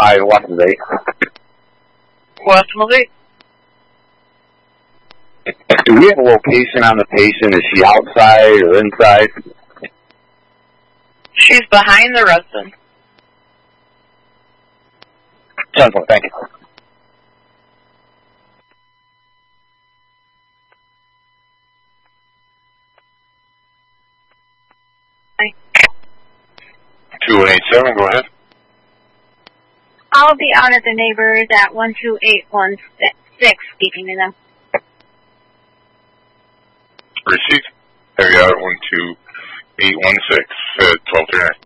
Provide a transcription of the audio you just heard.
Hi, Washington 8. Washington 8. Do we have a location on the patient? Is she outside or inside? She's behind the resident. 10-4, thank you. Hi. 2187, go ahead. I'll be out at the neighbors at 12816, speaking to them. Receipt. Area 12816 at 1239.